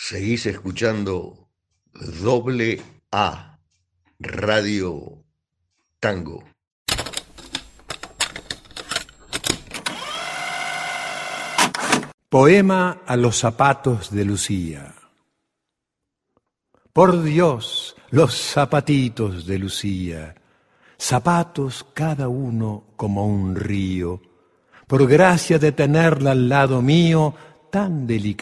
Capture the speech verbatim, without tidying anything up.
Seguís escuchando Doble A, Radio Tango. Poema a los zapatos de Lucía. Por Dios, los zapatitos de Lucía, zapatos cada uno como un río, por gracia de tenerla al lado mío tan delicada.